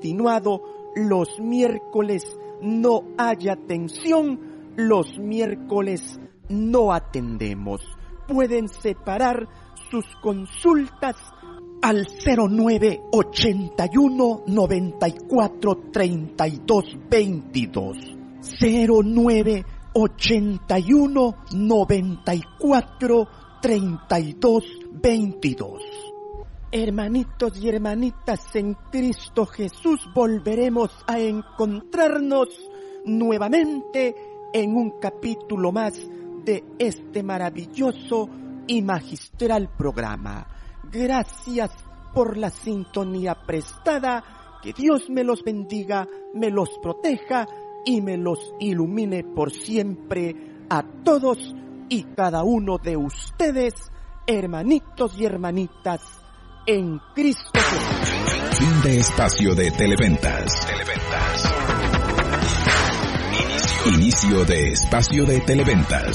continuado los miércoles no hay atención, los miércoles no atendemos. Pueden separar sus consultas al 0981 94 32 22. 0981 94 32 22. Hermanitos y hermanitas en Cristo Jesús, volveremos a encontrarnos nuevamente en un capítulo más de este maravilloso y magistral programa. Gracias por la sintonía prestada. Que Dios me los bendiga, me los proteja y me los ilumine por siempre a todos y cada uno de ustedes, hermanitos y hermanitas en Cristo Jesús. Fin de espacio de Televentas. Inicio de espacio de Televentas.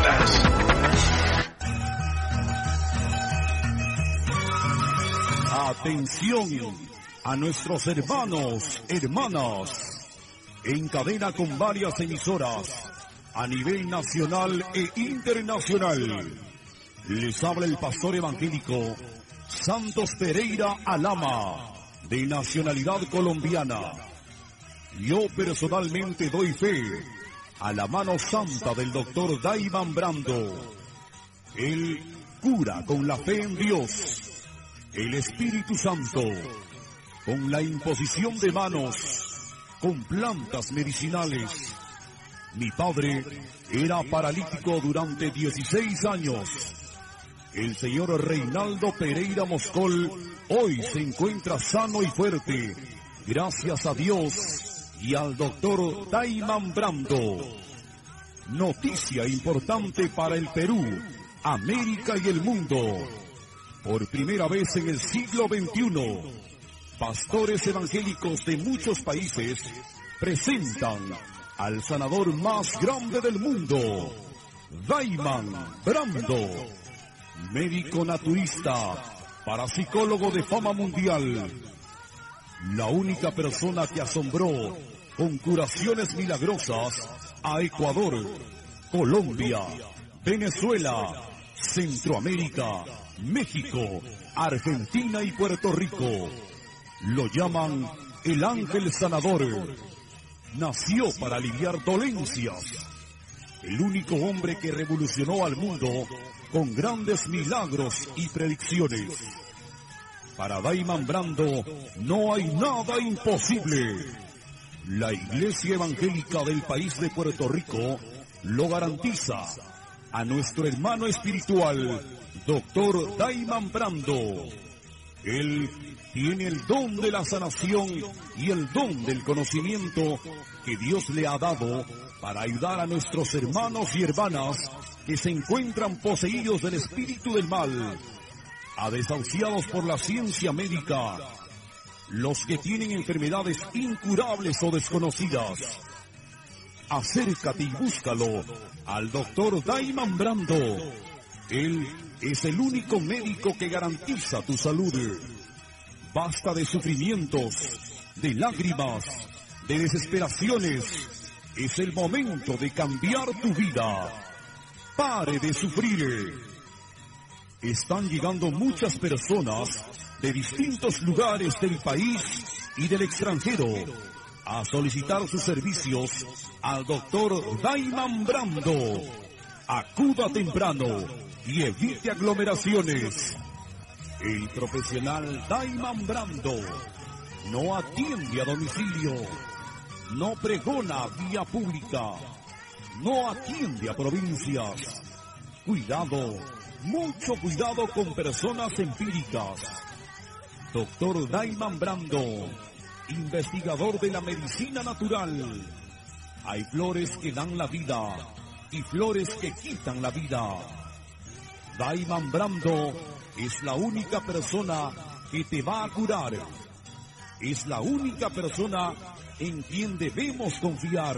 Atención a nuestros hermanos, hermanas, en cadena con varias emisoras a nivel nacional e internacional. Les habla el pastor evangélico Santos Pereira Alama, de nacionalidad colombiana. Yo personalmente doy fe a la mano santa del doctor Daiman Brando. Él cura con la fe en Dios, el Espíritu Santo, con la imposición de manos, con plantas medicinales. Mi padre era paralítico durante 16 años. El señor Reinaldo Pereira Moscol hoy se encuentra sano y fuerte, gracias a Dios y al doctor Daiman Brando. Noticia importante para el Perú, América y el mundo. Por primera vez en el siglo XXI, pastores evangélicos de muchos países presentan al sanador más grande del mundo, Daiman Brando. Médico naturista, parapsicólogo de fama mundial, la única persona que asombró con curaciones milagrosas a Ecuador, Colombia, Venezuela, Centroamérica, México, Argentina y Puerto Rico. Lo llaman el ángel sanador. Nació para aliviar dolencias. El único hombre que revolucionó al mundo con grandes milagros y predicciones. Para Daiman Brando no hay nada imposible. La Iglesia Evangélica del país de Puerto Rico lo garantiza. A nuestro hermano espiritual, doctor Daiman Brando. Él tiene el don de la sanación y el don del conocimiento que Dios le ha dado para ayudar a nuestros hermanos y hermanas que se encuentran poseídos del espíritu del mal, a desahuciados por la ciencia médica, los que tienen enfermedades incurables o desconocidas. Acércate y búscalo al doctor Daiman Brando. Él es el único médico que garantiza tu salud. Basta de sufrimientos, de lágrimas, de desesperaciones. Es el momento de cambiar tu vida. Pare de sufrir. Están llegando muchas personas de distintos lugares del país y del extranjero a solicitar sus servicios al doctor Daiman Brando. Acuda temprano y evite aglomeraciones. El profesional Daiman Brando no atiende a domicilio, no pregona vía pública, no atiende a provincias. Cuidado, mucho cuidado con personas empíricas. Doctor Daiman Brando, investigador de la medicina natural. Hay flores que dan la vida y flores que quitan la vida. Daiman Brando es la única persona que te va a curar. Es la única persona en quien debemos confiar.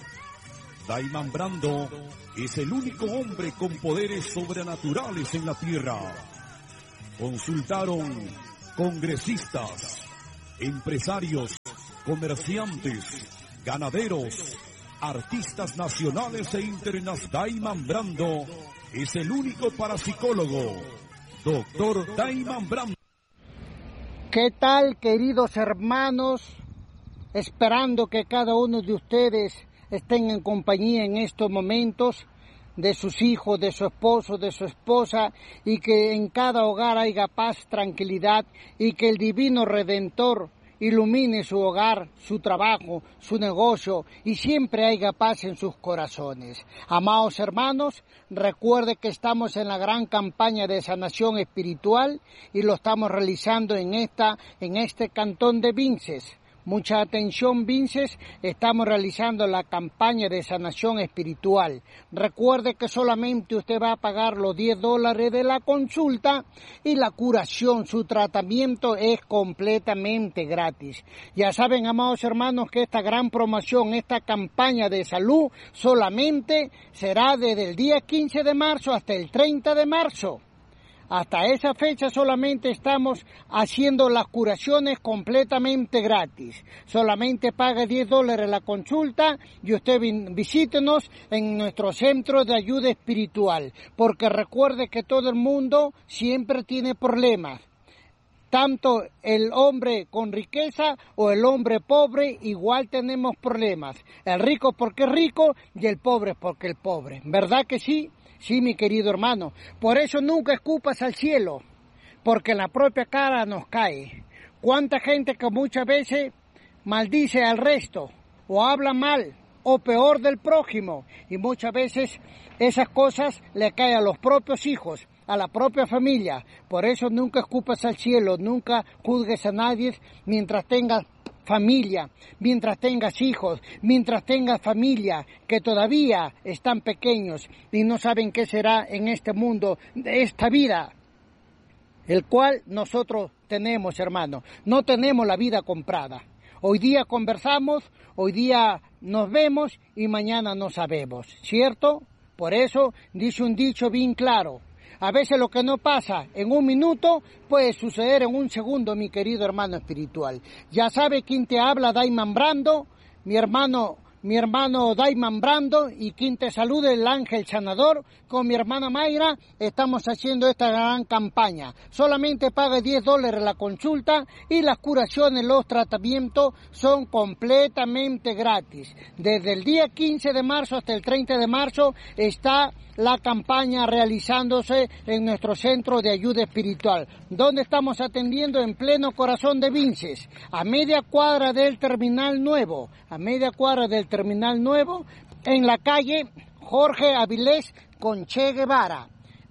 Daiman Brando es el único hombre con poderes sobrenaturales en la tierra. Consultaron congresistas, empresarios, comerciantes, ganaderos, artistas nacionales e internacionales. Daiman Brando es el único parapsicólogo. Doctor Daiman Brando. ¿Qué tal, queridos hermanos? Esperando que cada uno de ustedes estén en compañía en estos momentos de sus hijos, de su esposo, de su esposa, y que en cada hogar haya paz, tranquilidad, y que el Divino Redentor ilumine su hogar, su trabajo, su negocio, y siempre haya paz en sus corazones. Amados hermanos, recuerde que estamos en la gran campaña de sanación espiritual y lo estamos realizando en este cantón de Vinces. Mucha atención, Vinces, estamos realizando la campaña de sanación espiritual. Recuerde que solamente usted va a pagar los $10 de la consulta y la curación, su tratamiento es completamente gratis. Ya saben, amados hermanos, que esta gran promoción, esta campaña de salud solamente será desde el día 15 de marzo hasta el 30 de marzo. Hasta esa fecha solamente estamos haciendo las curaciones completamente gratis. Solamente paga $10 la consulta y usted visítenos en nuestro centro de ayuda espiritual. Porque recuerde que todo el mundo siempre tiene problemas. Tanto el hombre con riqueza o el hombre pobre, igual tenemos problemas. El rico porque es rico y el pobre porque es pobre. ¿Verdad que sí? Sí, mi querido hermano. Por eso nunca escupas al cielo, porque en la propia cara nos cae. ¿Cuánta gente que muchas veces maldice al resto, o habla mal, o peor del prójimo? Y muchas veces esas cosas le caen a los propios hijos, a la propia familia. Por eso nunca escupas al cielo, nunca juzgues a nadie mientras tengas familia, mientras tengas hijos, mientras tengas familia que todavía están pequeños y no saben qué será en este mundo, de esta vida, el cual nosotros tenemos, hermano. No tenemos la vida comprada. Hoy día conversamos, hoy día nos vemos y mañana no sabemos, ¿cierto? Por eso dice un dicho bien claro. A veces lo que no pasa en un minuto puede suceder en un segundo, mi querido hermano espiritual. Ya sabe quién te habla, Daiman Brando, mi hermano Daiman Brando, y quien te saluda, el ángel sanador. Con mi hermana Mayra estamos haciendo esta gran campaña. Solamente paga $10 la consulta y las curaciones, los tratamientos son completamente gratis. Desde el día 15 de marzo hasta el 30 de marzo está la campaña realizándose en nuestro centro de ayuda espiritual, donde estamos atendiendo en pleno corazón de Vinces, a media cuadra del Terminal Nuevo, en la calle Jorge Avilés con Che Guevara,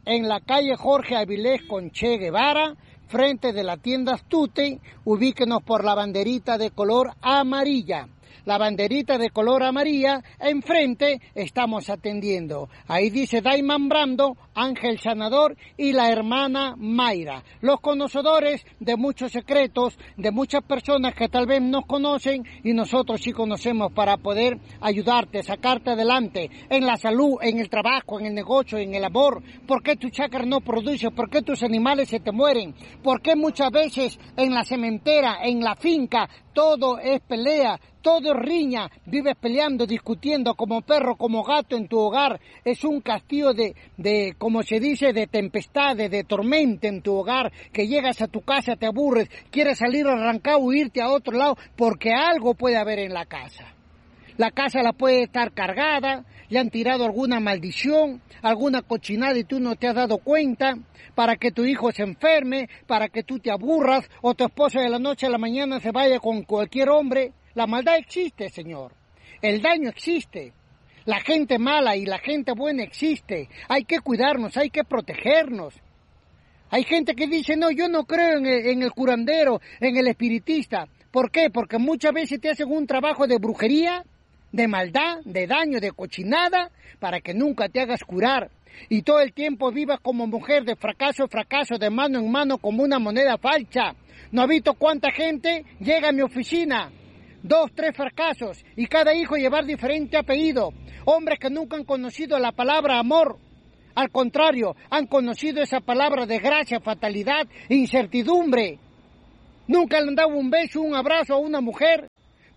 frente de la tienda Astute. Ubíquenos por la banderita de color amarilla. La banderita de color amarilla, enfrente estamos atendiendo. Ahí dice Daiman Brando, ángel sanador, y la hermana Mayra. Los conocedores de muchos secretos, de muchas personas que tal vez nos conocen y nosotros sí conocemos, para poder ayudarte, sacarte adelante en la salud, en el trabajo, en el negocio, en el amor. ¿Por qué tu chakra no produce? ¿Por qué tus animales se te mueren? ¿Por qué muchas veces en la cementera, en la finca, todo es pelea, todo es riña, vives peleando, discutiendo como perro, como gato en tu hogar? Es un castillo de como se dice, de tempestades, de tormenta en tu hogar, que llegas a tu casa, te aburres, quieres salir arrancado o irte a otro lado, porque algo puede haber en la casa. La casa la puede estar cargada, le han tirado alguna maldición, alguna cochinada y tú no te has dado cuenta, para que tu hijo se enferme, para que tú te aburras, o tu esposa de la noche a la mañana se vaya con cualquier hombre. La maldad existe, Señor. El daño existe. La gente mala y la gente buena existe. Hay que cuidarnos, hay que protegernos. Hay gente que dice, no, yo no creo en el curandero, en el espiritista. ¿Por qué? Porque muchas veces te hacen un trabajo de brujería, de maldad, de daño, de cochinada, para que nunca te hagas curar. Y todo el tiempo vivas como mujer de fracaso en fracaso, de mano en mano, como una moneda falsa. ¿No ha visto cuánta gente llega a mi oficina? 2, 3 fracasos, y cada hijo llevar diferente apellido. Hombres que nunca han conocido la palabra amor. Al contrario, han conocido esa palabra desgracia, fatalidad, incertidumbre. Nunca le han dado un beso, un abrazo a una mujer.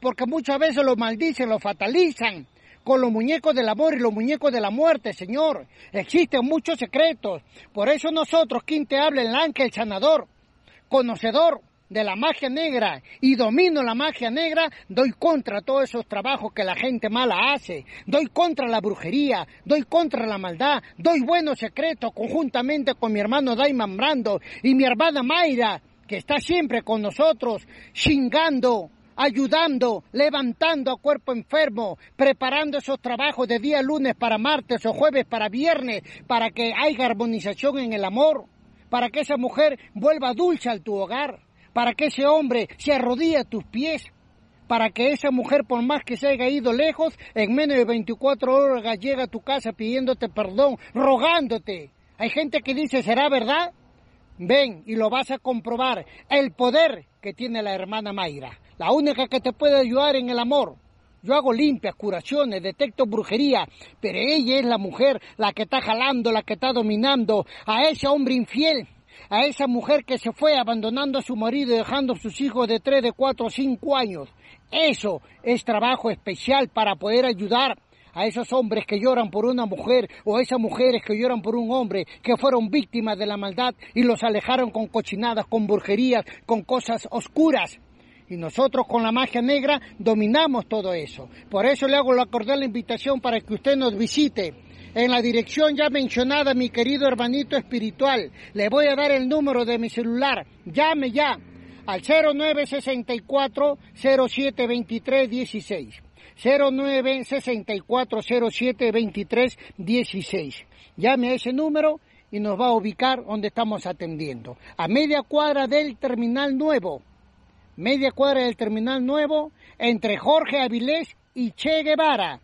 porque muchas veces lo maldicen, lo fatalizan con los muñecos del amor y los muñecos de la muerte, Señor. Existen muchos secretos. Por eso nosotros, quien te habla, el ángel sanador, conocedor de la magia negra y domino la magia negra, doy contra todos esos trabajos que la gente mala hace, doy contra la brujería, doy contra la maldad, doy buenos secretos conjuntamente con mi hermano Daiman Brando y mi hermana Mayra, que está siempre con nosotros, chingando, ayudando, levantando a cuerpo enfermo, preparando esos trabajos de día lunes para martes o jueves para viernes, para que haya armonización en el amor, para que esa mujer vuelva dulce a tu hogar, para que ese hombre se arrodille a tus pies, para que esa mujer, por más que se haya ido lejos, en menos de 24 horas llega a tu casa pidiéndote perdón, rogándote. Hay gente que dice, ¿será verdad? Ven y lo vas a comprobar, el poder que tiene la hermana Mayra, la única que te puede ayudar en el amor. Yo hago limpias, curaciones, detecto brujería, pero ella es la mujer, la que está jalando, la que está dominando a ese hombre infiel, a esa mujer que se fue abandonando a su marido y dejando a sus hijos de 3, de 4, 5 años. Eso es trabajo especial para poder ayudar a esos hombres que lloran por una mujer o a esas mujeres que lloran por un hombre que fueron víctimas de la maldad y los alejaron con cochinadas, con brujerías, con cosas oscuras. Y nosotros con la magia negra dominamos todo eso. Por eso le hago la cordial invitación para que usted nos visite en la dirección ya mencionada, mi querido hermanito espiritual. Le voy a dar el número de mi celular. Llame ya al 0964-072316. 0964-072316. Llame a ese número y nos va a ubicar donde estamos atendiendo. A media cuadra del Terminal Nuevo. Media cuadra del Terminal Nuevo, entre Jorge Avilés y Che Guevara.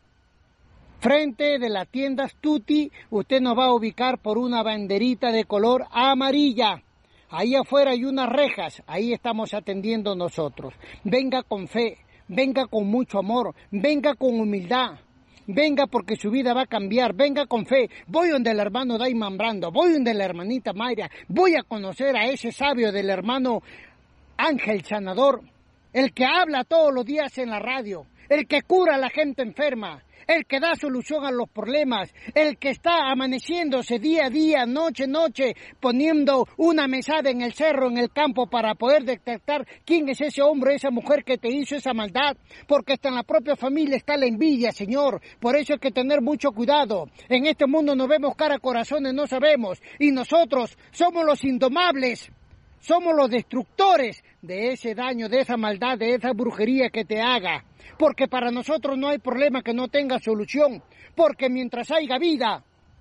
Frente de la tienda Tutti, usted nos va a ubicar por una banderita de color amarilla. Ahí afuera hay unas rejas, ahí estamos atendiendo nosotros. Venga con fe, venga con mucho amor, venga con humildad. Venga porque su vida va a cambiar, venga con fe. Voy donde el hermano Daiman Brando, voy donde la hermanita Mayra, voy a conocer a ese sabio del hermano Ángel Sanador, el que habla todos los días en la radio, el que cura a la gente enferma, el que da solución a los problemas, el que está amaneciéndose día a día, noche a noche, poniendo una mesada en el cerro, en el campo, para poder detectar quién es ese hombre, esa mujer que te hizo esa maldad, porque hasta en la propia familia está la envidia, Señor. Por eso hay que tener mucho cuidado. En este mundo no vemos cara a corazones, no sabemos, y nosotros somos los indomables. Somos los destructores de ese daño, de esa maldad, de esa brujería que te haga. Porque para nosotros no hay problema que no tenga solución. Porque mientras haya vida,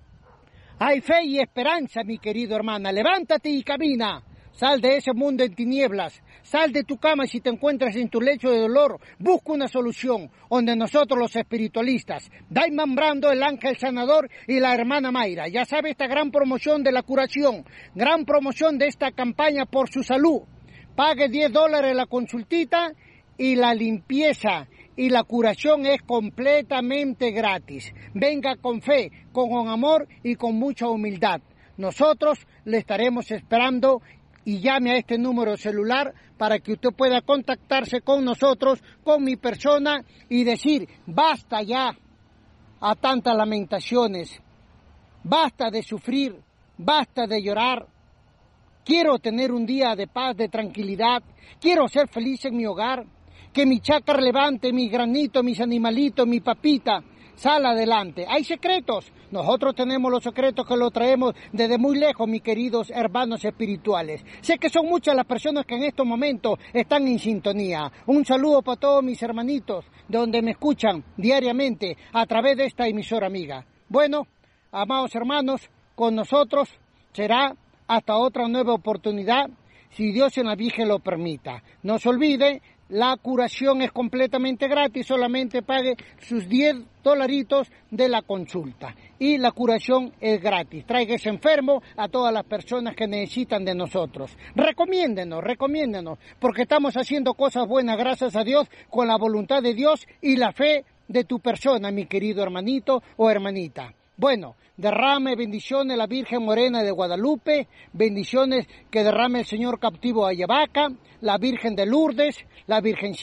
hay fe y esperanza, mi querido hermana. Levántate y camina. Sal de ese mundo en tinieblas. Sal de tu cama y si te encuentras en tu lecho de dolor, busca una solución. Donde nosotros los espiritualistas, Daiman Brando, el ángel sanador y la hermana Mayra. Ya sabe esta gran promoción de la curación. Gran promoción de esta campaña por su salud. Pague $10 la consultita y la limpieza y la curación es completamente gratis. Venga con fe, con amor y con mucha humildad. Nosotros le estaremos esperando y llame a este número celular para que usted pueda contactarse con nosotros, con mi persona y decir, basta ya a tantas lamentaciones, basta de sufrir, basta de llorar. Quiero tener un día de paz, de tranquilidad, quiero ser feliz en mi hogar, que mi chácara levante, mi granito, mis animalitos, mi papita, sal adelante. Hay secretos, nosotros tenemos los secretos que los traemos desde muy lejos, mis queridos hermanos espirituales. Sé que son muchas las personas que en estos momentos están en sintonía. Un saludo para todos mis hermanitos, de donde me escuchan diariamente a través de esta emisora amiga. Bueno, amados hermanos, con nosotros será hasta otra nueva oportunidad, si Dios en la Virgen lo permita. No se olvide, la curación es completamente gratis, solamente pague sus $10 de la consulta. Y la curación es gratis. Traiga ese enfermo a todas las personas que necesitan de nosotros. Recomiéndenos, porque estamos haciendo cosas buenas, gracias a Dios, con la voluntad de Dios y la fe de tu persona, mi querido hermanito o hermanita. Bueno, derrame bendiciones la Virgen Morena de Guadalupe, bendiciones que derrame el Señor Captivo Ayabaca, la Virgen de Lourdes, la Virgencita de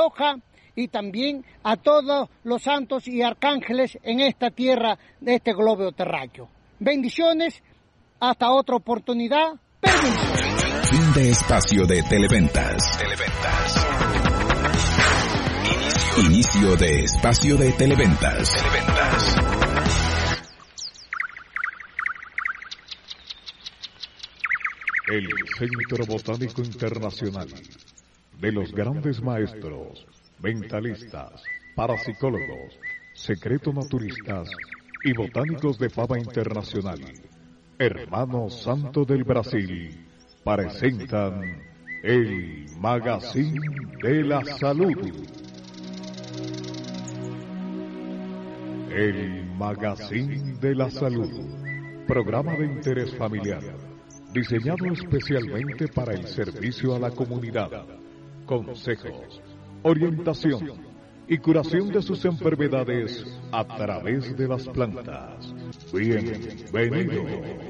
y también a todos los santos y arcángeles en esta tierra de este globo terráqueo. Bendiciones, hasta otra oportunidad. Permiso. Fin de espacio de Televentas. Inicio de espacio de Televentas. El Centro Botánico Internacional de los grandes maestros, mentalistas, parapsicólogos, secreto-naturistas y botánicos de fama internacional, Hermanos Santo del Brasil, presentan el Magazine de la Salud. El Magazine de la Salud, programa de interés familiar, diseñado especialmente para el servicio a la comunidad, consejos, orientación y curación de sus enfermedades a través de las plantas. Bienvenido.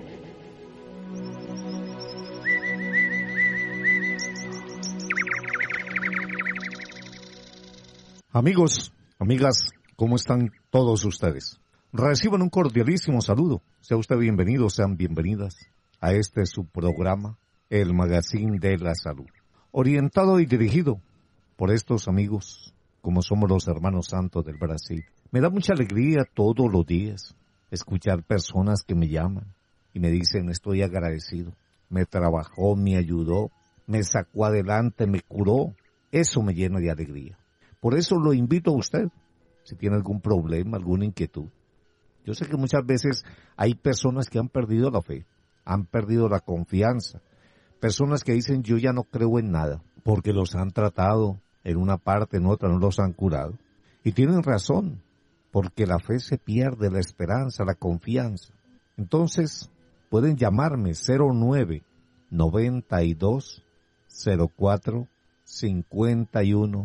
Amigos, amigas, ¿cómo están todos ustedes? Reciban un cordialísimo saludo. Sea usted bienvenido, sean bienvenidas a este su programa, el Magazine de la Salud, orientado y dirigido por estos amigos, como somos los Hermanos Santos del Brasil. Me da mucha alegría todos los días escuchar personas que me llaman y me dicen: estoy agradecido, me trabajó, me ayudó, me sacó adelante, me curó. Eso me llena de alegría. Por eso lo invito a usted, si tiene algún problema, alguna inquietud. Yo sé que muchas veces hay personas que han perdido la fe, han perdido la confianza, personas que dicen: yo ya no creo en nada, porque los han tratado en una parte, en otra, no los han curado. Y tienen razón, porque la fe se pierde, la esperanza, la confianza. Entonces, pueden llamarme 09-92-04-51-37.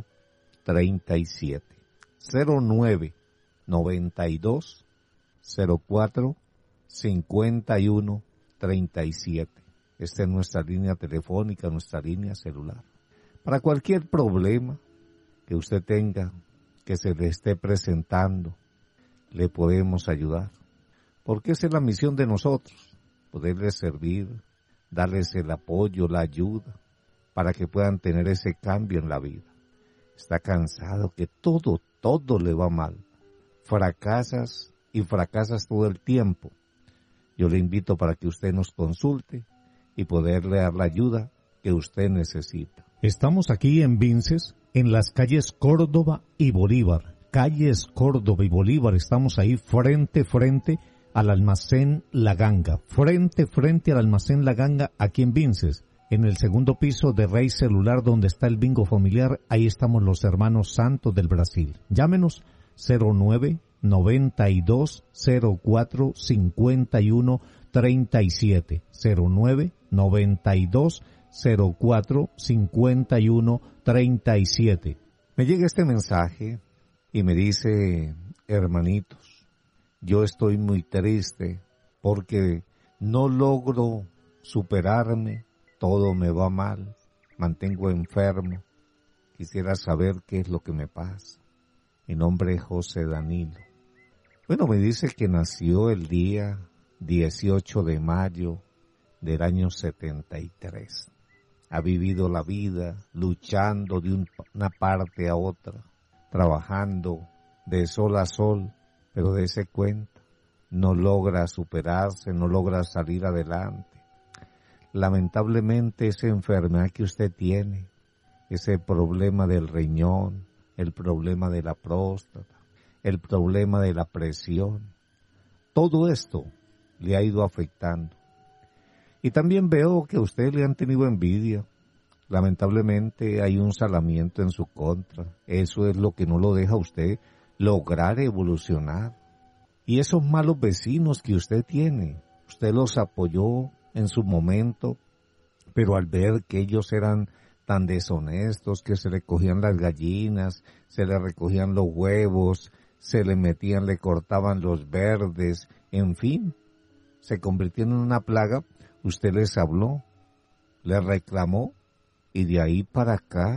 09-92-04-51-37. Esta es nuestra línea telefónica, nuestra línea celular. Para cualquier problema que usted tenga, que se le esté presentando, le podemos ayudar. Porque esa es la misión de nosotros, poderles servir, darles el apoyo, la ayuda, para que puedan tener ese cambio en la vida. Está cansado que todo le va mal. Fracasas y fracasas todo el tiempo. Yo le invito para que usted nos consulte y poderle dar la ayuda que usted necesita. Estamos aquí en Vinces, en las calles Córdoba y Bolívar. Calles Córdoba y Bolívar, estamos ahí frente al almacén La Ganga. Frente al almacén La Ganga, aquí en Vinces. En el segundo piso de Rey Celular, donde está el bingo familiar, ahí estamos los Hermanos Santos del Brasil. Llámenos 09-92-04-51-37. 09-92-04-51-37. Me llega este mensaje y me dice: hermanitos, yo estoy muy triste porque no logro superarme. Todo me va mal, mantengo enfermo, quisiera saber qué es lo que me pasa. Mi nombre es José Danilo. Bueno, me dice que nació el día 18 de mayo del año 73. Ha vivido la vida luchando de una parte a otra, trabajando de sol a sol, pero dése cuenta, no logra superarse, no logra salir adelante. Lamentablemente esa enfermedad que usted tiene, ese problema del riñón, el problema de la próstata, el problema de la presión, todo esto le ha ido afectando. Y también veo que a usted le han tenido envidia. Lamentablemente hay un salamiento en su contra. Eso es lo que no lo deja a usted lograr evolucionar. Y esos malos vecinos que usted tiene, usted los apoyó en su momento, pero al ver que ellos eran tan deshonestos, que se le cogían las gallinas, se le recogían los huevos, se le metían, le cortaban los verdes, en fin, se convirtieron en una plaga, usted les habló, les reclamó, y de ahí para acá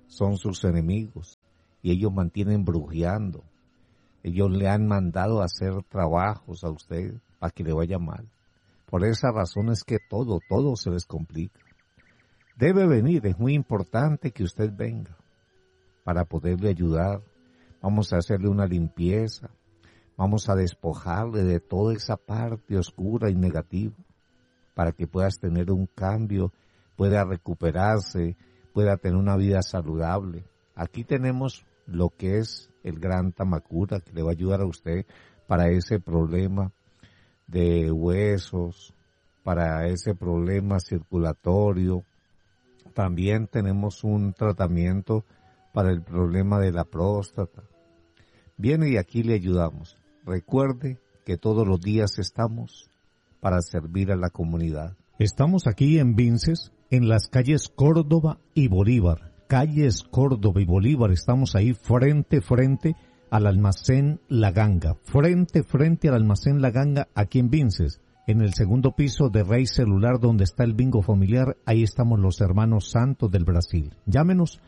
son sus enemigos y ellos mantienen brujeando. Ellos le han mandado a hacer trabajos a usted para que le vaya mal. Por esa razón es que todo se les complica. Debe venir, es muy importante que usted venga para poderle ayudar. Vamos a hacerle una limpieza, vamos a despojarle de toda esa parte oscura y negativa para que puedas tener un cambio, pueda recuperarse, pueda tener una vida saludable. Aquí tenemos lo que es el Gran Tamacura, que le va a ayudar a usted para ese problema de huesos, para ese problema circulatorio. También tenemos un tratamiento para el problema de la próstata. Viene y aquí le ayudamos. Recuerde que todos los días estamos para servir a la comunidad. Estamos aquí en Vinces, en las calles Córdoba y Bolívar. Calles Córdoba y Bolívar, estamos ahí frente al almacén La Ganga. Frente al almacén La Ganga, aquí en Vinces. En el segundo piso de Rey Celular, donde está el bingo familiar, ahí estamos los hermanos Santos del Brasil. Llámenos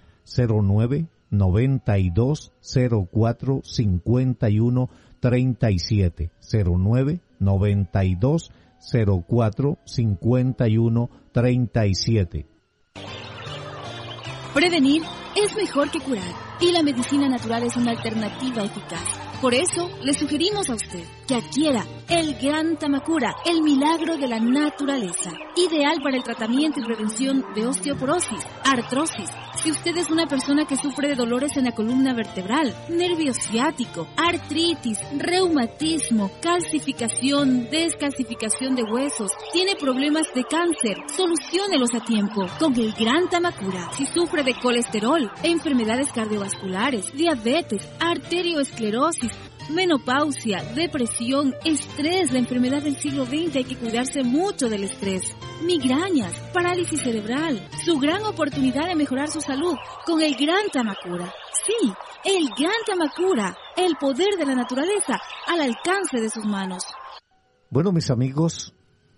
09-9204-5137. 09-9204-5137. Prevenir es mejor que curar, y la medicina natural es una alternativa eficaz. Por eso, le sugerimos a usted que adquiera el Gran Tamacura, el milagro de la naturaleza, ideal para el tratamiento y prevención de osteoporosis, artrosis. Si usted es una persona que sufre de dolores en la columna vertebral, nervio ciático, artritis, reumatismo, calcificación, descalcificación de huesos, tiene problemas de cáncer, soluciónelos a tiempo con el Gran Tamacura. Si sufre de colesterol, enfermedades cardiovasculares, diabetes, arterioesclerosis, menopausia, depresión, estrés, la enfermedad del siglo XX, hay que cuidarse mucho del estrés. Migrañas, parálisis cerebral, su gran oportunidad de mejorar su salud con el Gran Tamacura. Sí, el Gran Tamacura, el poder de la naturaleza al alcance de sus manos. Bueno, mis amigos,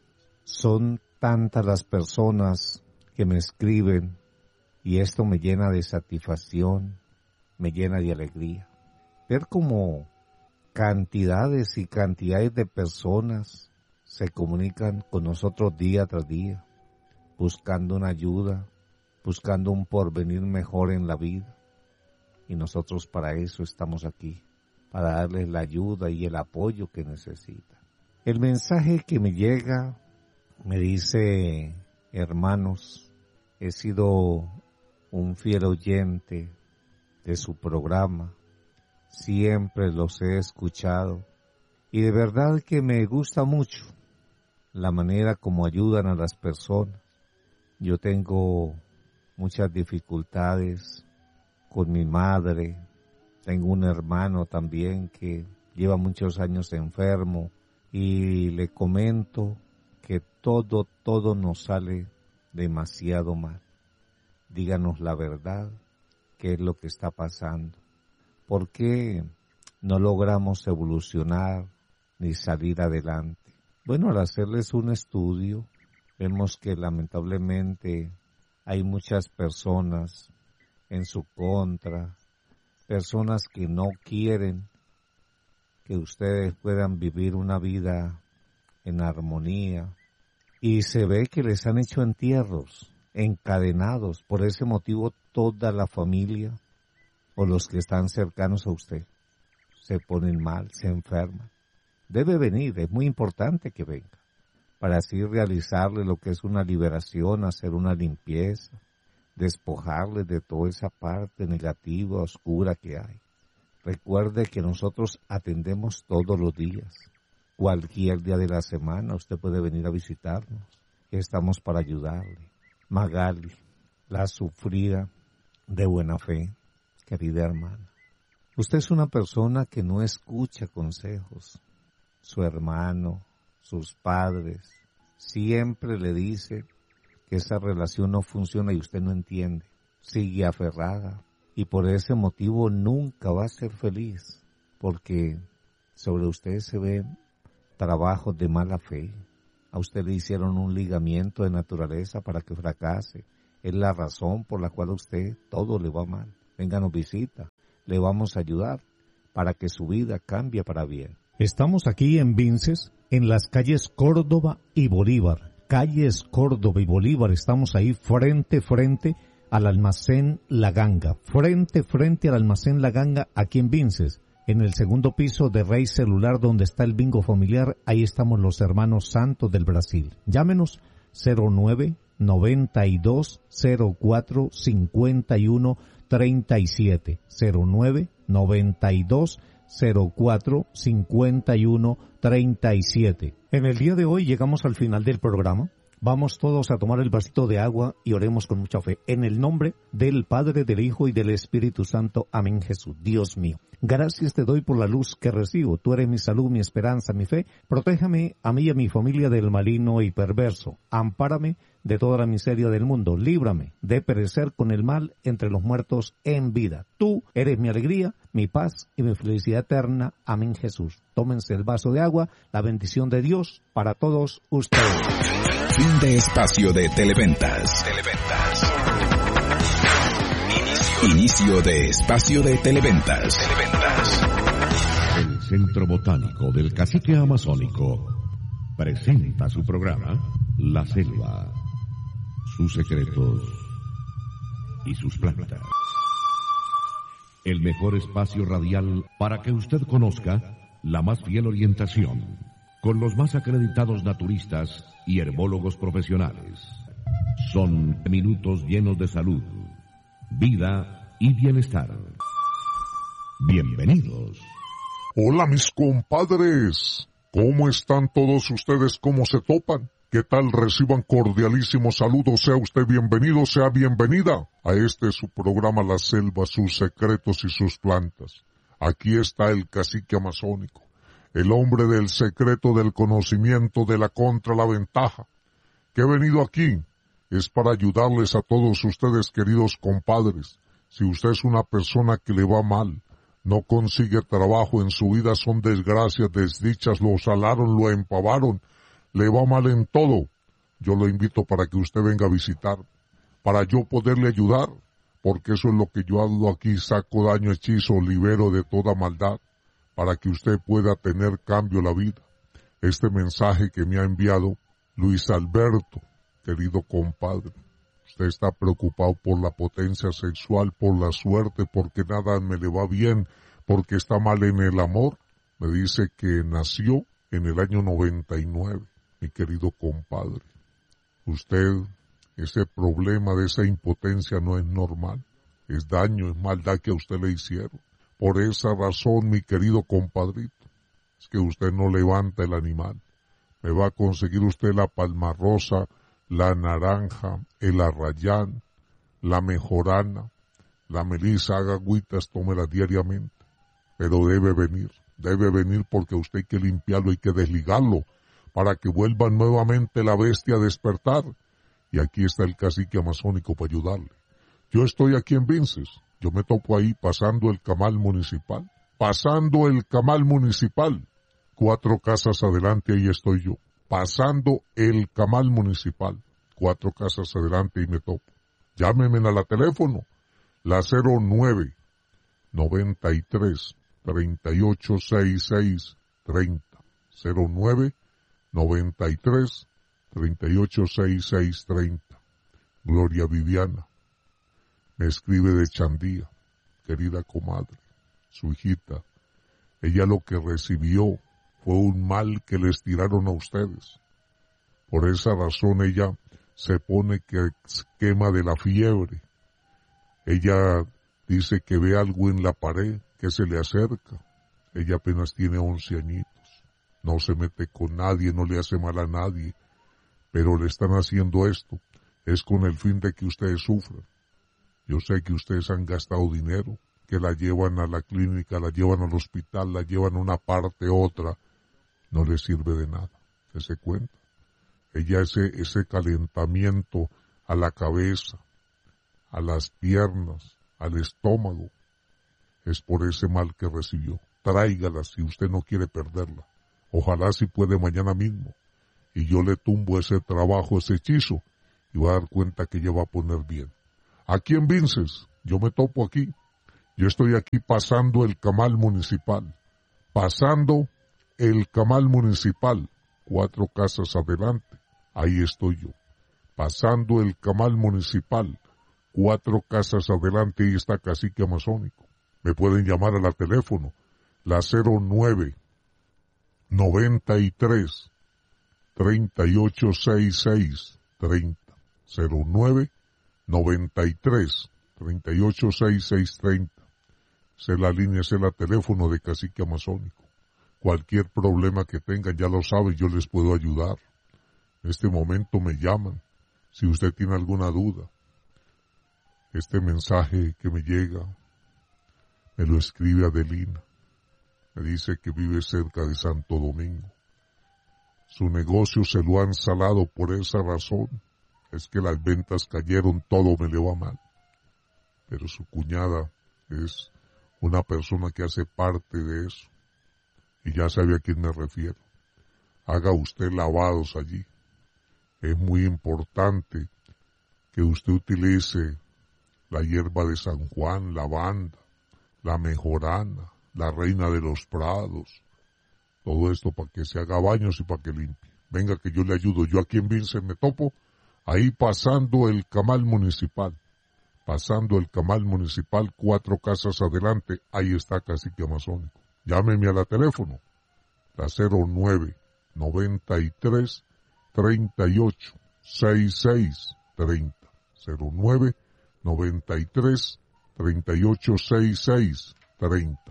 son tantas las personas que me escriben y esto me llena de satisfacción, me llena de alegría. Ver cómo cantidades y cantidades de personas se comunican con nosotros día tras día, buscando una ayuda, buscando un porvenir mejor en la vida. Y nosotros para eso estamos aquí, para darles la ayuda y el apoyo que necesitan. El mensaje que me llega me dice: hermanos, he sido un fiel oyente de su programa. Siempre los he escuchado y de verdad que me gusta mucho la manera como ayudan a las personas. Yo tengo muchas dificultades con mi madre, tengo un hermano también que lleva muchos años enfermo y le comento que todo nos sale demasiado mal. Díganos la verdad, qué es lo que está pasando. ¿Por qué no logramos evolucionar ni salir adelante? Bueno, al hacerles un estudio, vemos que lamentablemente hay muchas personas en su contra, personas que no quieren que ustedes puedan vivir una vida en armonía. Y se ve que les han hecho entierros, encadenados. Por ese motivo, toda la familia o los que están cercanos a usted se ponen mal, se enferman. Debe venir, es muy importante que venga, para así realizarle lo que es una liberación, hacer una limpieza, despojarle de toda esa parte negativa, oscura que hay. Recuerde que nosotros atendemos todos los días, cualquier día de la semana usted puede venir a visitarnos, estamos para ayudarle. Magali, la sufrida de buena fe, querida hermana, usted es una persona que no escucha consejos. Su hermano, sus padres, siempre le dice que esa relación no funciona y usted no entiende. Sigue aferrada y por ese motivo nunca va a ser feliz, porque sobre usted se ven trabajos de mala fe. A usted le hicieron un ligamiento de naturaleza para que fracase es la razón por la cual a usted todo le va mal. Venga, nos visita, le vamos a ayudar para que su vida cambie para bien. Estamos aquí en Vinces, en las calles Córdoba y Bolívar. Calles Córdoba y Bolívar, estamos ahí frente al almacén La Ganga. Frente al almacén La Ganga, aquí en Vinces. En el segundo piso de Rey Celular, donde está el bingo familiar, ahí estamos los hermanos Santos del Brasil. Llámenos 09-9204-5137. 09-9204-5137. En el día de hoy llegamos al final del programa. Vamos todos a tomar el vasito de agua y oremos con mucha fe. En el nombre del Padre, del Hijo y del Espíritu Santo. Amén, Jesús. Dios mío, gracias te doy por la luz que recibo. Tú eres mi salud, mi esperanza, mi fe. Protéjame a mí y a mi familia del maligno y perverso. Ampárame de toda la miseria del mundo. Líbrame de perecer con el mal entre los muertos en vida. Tú eres mi alegría, mi paz y mi felicidad eterna. Amén, Jesús. Tómense el vaso de agua. La bendición de Dios para todos ustedes. Fin de espacio de Televentas. Inicio de espacio de Televentas. El Centro Botánico del Cacique Amazónico presenta su programa La Selva, sus secretos y sus plantas. El mejor espacio radial para que usted conozca la más fiel orientación con los más acreditados naturistas y herbólogos profesionales. Son minutos llenos de salud, vida y bienestar. Bienvenidos. Hola mis compadres, ¿cómo están todos ustedes? ¿Cómo se topan? ¿Qué tal? Reciban cordialísimos saludos, sea usted bienvenido, sea bienvenida a su programa La Selva, sus secretos y sus plantas. Aquí está el cacique amazónico, el hombre del secreto, del conocimiento, de la contra, la ventaja. Que he venido aquí es para ayudarles a todos ustedes, queridos compadres. Si usted es una persona que le va mal, no consigue trabajo en su vida, son desgracias, desdichas, lo salaron, lo empavaron, le va mal en todo, yo lo invito para que usted venga a visitar, para yo poderle ayudar, porque eso es lo que yo hago aquí, saco daño, hechizo, libero de toda maldad, para que usted pueda tener cambio en la vida. Este mensaje que me ha enviado Luis Alberto, querido compadre, usted está preocupado por la potencia sexual, por la suerte, porque nada me le va bien, porque está mal en el amor. Me dice que nació en el año 99, mi querido compadre. Usted, ese problema de esa impotencia no es normal, es daño, es maldad que a usted le hicieron. Por esa razón, mi querido compadrito, es que usted no levanta el animal. Me va a conseguir usted la palma rosa, la naranja, el arrayán, la mejorana, la melisa, haga agüitas, tómela diariamente. Pero debe venir porque a usted hay que limpiarlo, hay que desligarlo, para que vuelva nuevamente la bestia a despertar. Y aquí está el cacique amazónico para ayudarle. Yo estoy aquí en Vinces, yo me topo ahí pasando el camal municipal. 4 casas adelante, ahí estoy yo. Pasando el camal municipal, 4 casas adelante y me topo. Llámeme a la teléfono, la 09 93 38 66 30. 09 93 38 66 30. Gloria Viviana me escribe de Chandía, querida comadre, su hijita. Ella lo que recibió fue un mal que les tiraron a ustedes. Por esa razón ella se pone que quema de la fiebre. Ella dice que ve algo en la pared que se le acerca. Ella apenas tiene 11 añitos. No se mete con nadie, no le hace mal a nadie. Pero le están haciendo esto. Es con el fin de que ustedes sufran. Yo sé que ustedes han gastado dinero, que la llevan a la clínica, la llevan al hospital, la llevan a una parte, otra. No les sirve de nada. ¿Se cuenta? Ella ese calentamiento a la cabeza, a las piernas, al estómago, es por ese mal que recibió. Tráigala si usted no quiere perderla. Ojalá si puede mañana mismo. Y yo le tumbo ese trabajo, ese hechizo, y va a dar cuenta que ella va a poner bien. Aquí en Vinces, yo me topo aquí. Yo estoy aquí pasando el camal municipal. Pasando el camal municipal. 4 casas adelante. Ahí estoy yo. Pasando el camal municipal. 4 casas adelante y está Cacique Amazónico. Me pueden llamar a la teléfono. La 09 93 3866 30. 09 93 3866 30. Sé la línea, sé la teléfono de Cacique Amazónico. Cualquier problema que tengan, ya lo saben, yo les puedo ayudar. En este momento me llaman. Si usted tiene alguna duda, este mensaje que me llega, me lo escribe Adelina. Me dice que vive cerca de Santo Domingo. Su negocio se lo han salado por esa razón. Es que las ventas cayeron, todo me le va mal. Pero su cuñada es una persona que hace parte de eso. Y ya sabe a quién me refiero. Haga usted lavados allí. Es muy importante que usted utilice la hierba de San Juan, lavanda, la mejorana, la reina de los prados. Todo esto para que se haga baños y para que limpie. Venga que yo le ayudo. Yo aquí en Vince me topo, ahí pasando el camal municipal. Pasando el camal municipal, 4 casas adelante, ahí está Cacique Amazónico. Llámeme a la teléfono, la 09 93 38 66 30. 09 93 38 66 30.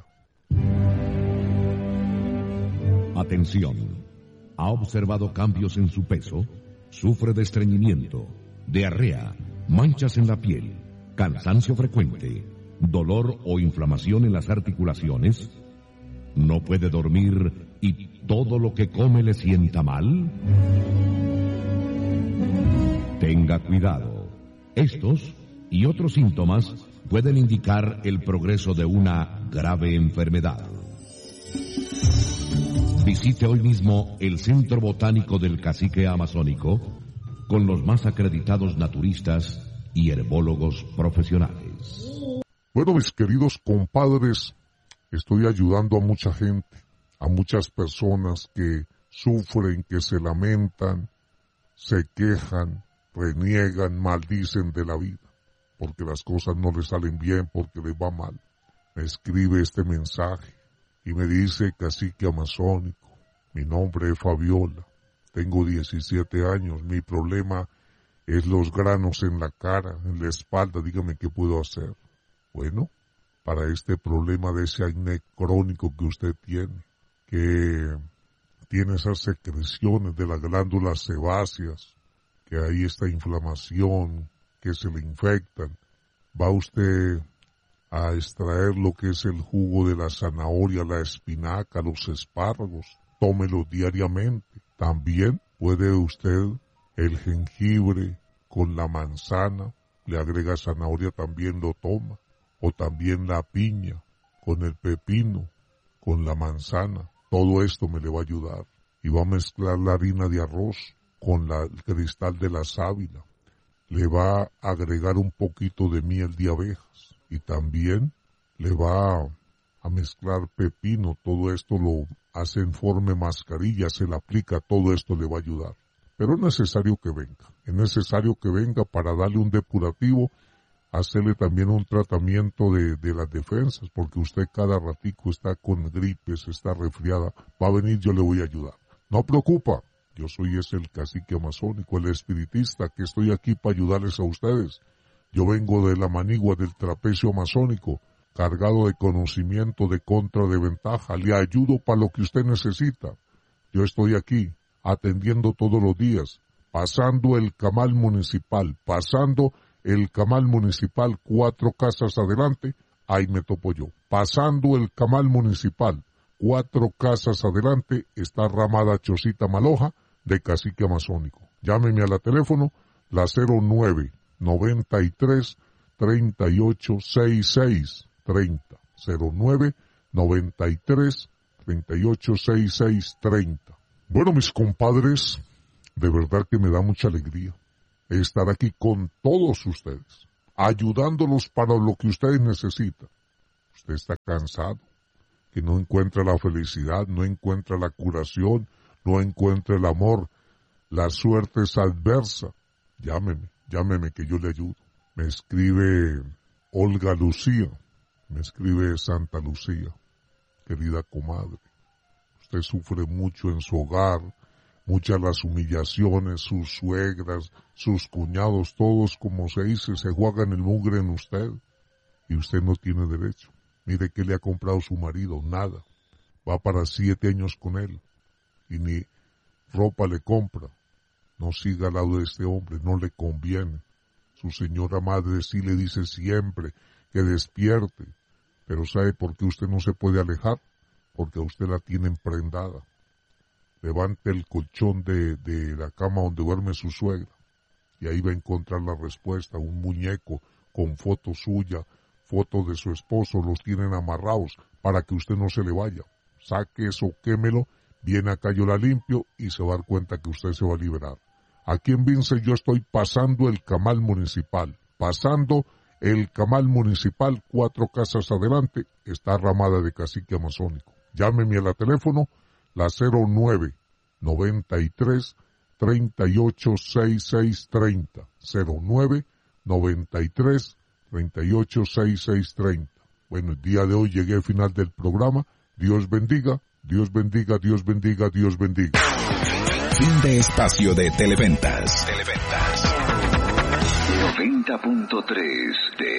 Atención. ¿Ha observado cambios en su peso? ¿Sufre de estreñimiento, diarrea, manchas en la piel, cansancio frecuente, dolor o inflamación en las articulaciones? ¿No puede dormir y todo lo que come le sienta mal? Tenga cuidado. Estos y otros síntomas pueden indicar el progreso de una grave enfermedad. Visite hoy mismo el Centro Botánico del Cacique Amazónico con los más acreditados naturistas y herbólogos profesionales. Bueno, mis queridos compadres, estoy ayudando a mucha gente, a muchas personas que sufren, que se lamentan, se quejan, reniegan, maldicen de la vida, porque las cosas no les salen bien, porque les va mal. Me escribe este mensaje y me dice: Cacique Amazónico, mi nombre es Fabiola, tengo 17 años, mi problema es los granos en la cara, en la espalda, dígame qué puedo hacer. Bueno, para este problema de ese acné crónico que usted tiene, que tiene esas secreciones de las glándulas sebáceas, que hay esta inflamación, que se le infectan, va usted a extraer lo que es el jugo de la zanahoria, la espinaca, los espárragos, tómelo diariamente. También puede usted el jengibre con la manzana, le agrega zanahoria, también lo toma, o también la piña con el pepino, con la manzana. Todo esto me le va a ayudar. Y va a mezclar la harina de arroz con el cristal de la sábila. Le va a agregar un poquito de miel de abejas. Y también le va a mezclar pepino. Todo esto lo hace en forma de mascarilla, se le aplica, todo esto le va a ayudar. Pero es necesario que venga. Es necesario que venga para darle un depurativo, hacerle también un tratamiento de las defensas, porque usted cada ratico está con gripes, está resfriada. Va a venir, yo le voy a ayudar. No preocupa, yo soy el Cacique Amazónico, el espiritista, que estoy aquí para ayudarles a ustedes. Yo vengo de la manigua del trapecio amazónico, cargado de conocimiento, de contra, de ventaja. Le ayudo para lo que usted necesita. Yo estoy aquí, atendiendo todos los días, pasando el camal municipal, 4 casas adelante, ahí me topo yo. Pasando el camal municipal, 4 casas adelante, está Ramada Chosita Maloja de Cacique Amazónico. Llámeme a la teléfono, la 09 93 38 66 30. 09 93 38 66 30. Bueno, mis compadres, de verdad que me da mucha alegría. estar aquí con todos ustedes, ayudándolos para lo que ustedes necesitan. Usted está cansado, que no encuentra la felicidad, no encuentra la curación, no encuentra el amor, la suerte es adversa. Llámeme que yo le ayudo. Me escribe Olga Lucía, me escribe Santa Lucía, querida comadre. Usted sufre mucho en su hogar, muchas las humillaciones, sus suegras, sus cuñados, todos, como se dice, se juegan el mugre en usted. Y usted no tiene derecho. Mire que le ha comprado su marido, nada. Va para 7 años con él. Y ni ropa le compra. No siga al lado de este hombre, no le conviene. Su señora madre sí le dice siempre que despierte. Pero ¿sabe por qué usted no se puede alejar? Porque a usted la tienen prendada. Levante el colchón de la cama donde duerme su suegra y ahí va a encontrar la respuesta, un muñeco con foto suya, fotos de su esposo, los tienen amarrados para que usted no se le vaya. Saque eso, quémelo, viene acá, yo la limpio y se va a dar cuenta que usted se va a liberar. Aquí en Vince yo estoy pasando el camal municipal, 4 casas adelante, está Ramada de Cacique Amazónico. Llámeme a la teléfono, la 09-93-38-6630, 09-93-38-6630. Bueno, el día de hoy llegué al final del programa. Dios bendiga, Dios bendiga, Dios bendiga, Dios bendiga. Fin de espacio de Televentas. 90.3 de